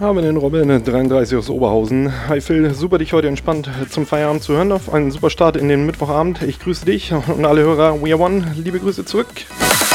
Haben den Robin 33 aus Oberhausen. Hi Phil, super dich heute entspannt zum Feierabend zu hören. Auf einen super Start in den Mittwochabend. Ich grüße dich und alle Hörer We Are One. Liebe Grüße zurück.